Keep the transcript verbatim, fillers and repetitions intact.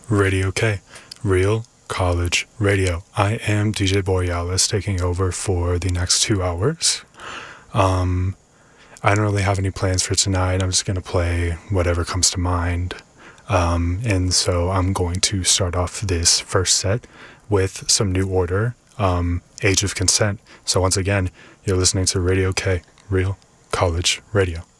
Radio K, Real College Radio. I am D J Borealis, taking over for the next two hours. Um, I don't really have any plans for tonight. I'm just going to play whatever comes to mind. Um, and so I'm going to start off this first set with some New Order, um, Age of Consent. So once again, you're listening to Radio K, Real College Radio.